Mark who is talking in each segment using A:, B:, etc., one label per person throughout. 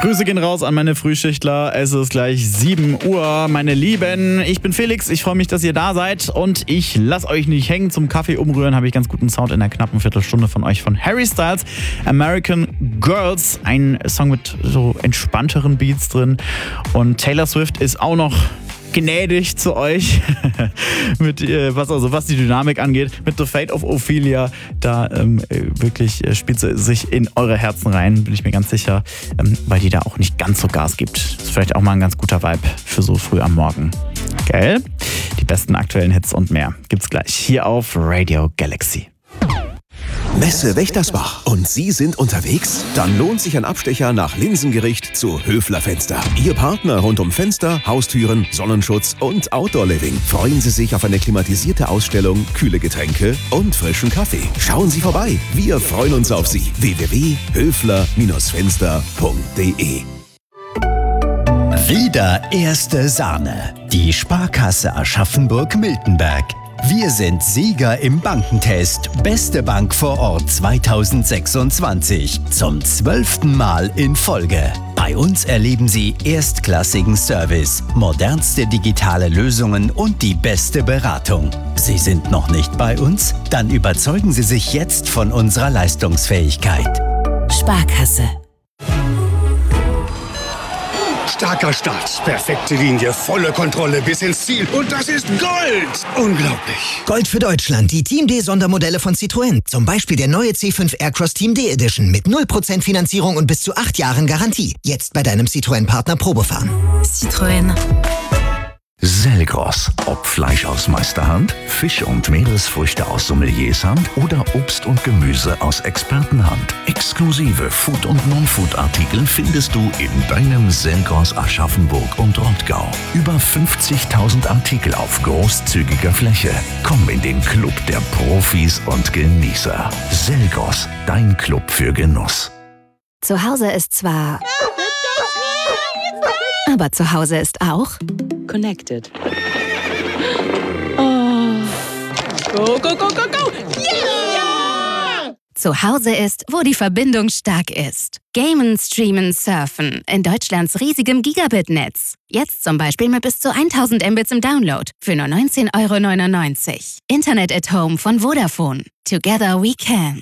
A: Grüße gehen raus an meine Frühschichtler. Es ist gleich 7 Uhr, meine Lieben. Ich bin Felix, ich freue mich, dass ihr da seid und ich lasse euch nicht hängen. Zum Kaffee umrühren habe ich ganz guten Sound in der knappen Viertelstunde von euch von Harry Styles, American Girls. Ein Song mit so entspannteren Beats drin und Taylor Swift ist auch noch gnädig zu euch, mit was die Dynamik angeht, mit The Fate of Ophelia, da wirklich spielt sie sich in eure Herzen rein, bin ich mir ganz sicher, weil die da auch nicht ganz so Gas gibt. Ist vielleicht auch mal ein ganz guter Vibe für so früh am Morgen. Gell? Die besten aktuellen Hits und mehr gibt's gleich hier auf Radio Galaxy.
B: Messe Wächtersbach und Sie sind unterwegs? Dann lohnt sich ein Abstecher nach Linsengericht zu Höfler Fenster. Ihr Partner rund um Fenster, Haustüren, Sonnenschutz und Outdoor Living. Freuen Sie sich auf eine klimatisierte Ausstellung, kühle Getränke und frischen Kaffee. Schauen Sie vorbei. Wir freuen uns auf Sie. www.höfler-fenster.de.
C: Wieder erste Sahne. Die Sparkasse Aschaffenburg-Miltenberg. Wir sind Sieger im Bankentest Beste Bank vor Ort 2026 zum 12. Mal in Folge. Bei uns erleben Sie erstklassigen Service, modernste digitale Lösungen und die beste Beratung. Sie sind noch nicht bei uns? Dann überzeugen Sie sich jetzt von unserer Leistungsfähigkeit.
D: Sparkasse.
E: Starker Start, perfekte Linie, volle Kontrolle bis ins Ziel. Und das ist Gold! Unglaublich.
F: Gold für Deutschland, die Team D Sondermodelle von Citroën. Zum Beispiel der neue C5 Aircross Team D Edition mit 0% Finanzierung und bis zu 8 Jahren Garantie. Jetzt bei deinem Citroën-Partner Probefahren.
D: Citroën.
G: Selgros. Ob Fleisch aus Meisterhand, Fisch und Meeresfrüchte aus Sommeliershand oder Obst und Gemüse aus Expertenhand. Exklusive Food- und Non-Food-Artikel findest du in deinem Selgros Aschaffenburg und Rottgau. Über 50.000 Artikel auf großzügiger Fläche. Komm in den Club der Profis und Genießer. Selgros, dein Club für Genuss.
D: Zu Hause ist zwar... Aber zu Hause ist auch...
H: Connected. Oh. Go, go, go, go, go! Yeah!
D: Zu Hause ist, wo die Verbindung stark ist. Gamen, streamen, surfen. In Deutschlands riesigem Gigabit-Netz. Jetzt zum Beispiel mit bis zu 1000 Mbits im Download. Für nur 19,99 €. Internet at Home von Vodafone. Together we can.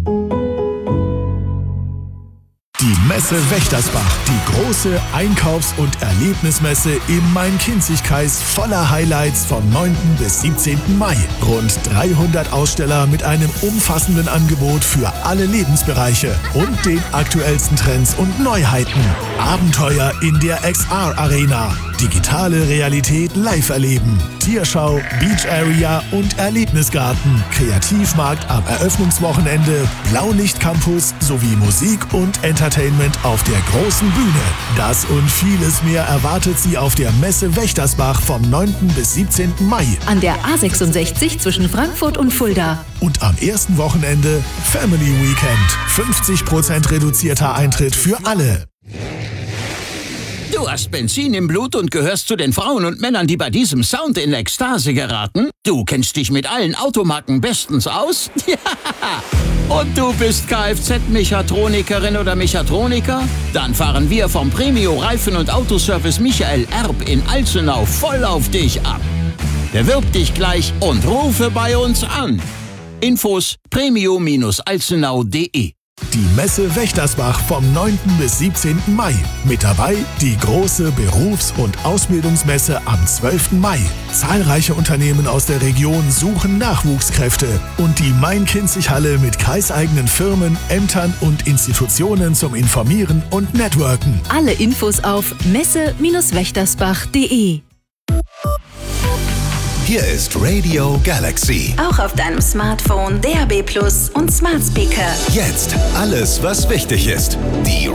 I: Die Messe Wächtersbach, die große Einkaufs- und Erlebnismesse im Main-Kinzig-Kreis voller Highlights vom 9. bis 17. Mai. Rund 300 Aussteller mit einem umfassenden Angebot für alle Lebensbereiche und den aktuellsten Trends und Neuheiten. Abenteuer in der XR-Arena, digitale Realität live erleben, Tierschau, Beach Area und Erlebnisgarten, Kreativmarkt am Eröffnungswochenende, Blaulicht-Campus sowie Musik und Entertainment auf der großen Bühne. Das und vieles mehr erwartet Sie auf der Messe Wächtersbach vom 9. bis 17. Mai.
H: An der A66 zwischen Frankfurt und Fulda.
I: Und am ersten Wochenende Family Weekend. 50% reduzierter Eintritt für alle.
J: Du hast Benzin im Blut und gehörst zu den Frauen und Männern, die bei diesem Sound in Ekstase geraten? Du kennst dich mit allen Automarken bestens aus? Ja! Und du bist Kfz-Mechatronikerin oder Mechatroniker? Dann fahren wir vom Premio Reifen- und Autoservice Michael Erb in Alzenau voll auf dich ab. Bewirb dich gleich und rufe bei uns an. Infos premio-alzenau.de.
I: Die Messe Wächtersbach vom 9. bis 17. Mai. Mit dabei die große Berufs- und Ausbildungsmesse am 12. Mai. Zahlreiche Unternehmen aus der Region suchen Nachwuchskräfte. Und die Main-Kinzig-Halle mit kreiseigenen Firmen, Ämtern und Institutionen zum Informieren und Networken.
H: Alle Infos auf messe-wächtersbach.de.
B: Hier ist Radio Galaxy.
D: Auch auf deinem Smartphone, DAB+ und Smart Speaker.
B: Jetzt alles, was wichtig ist. Die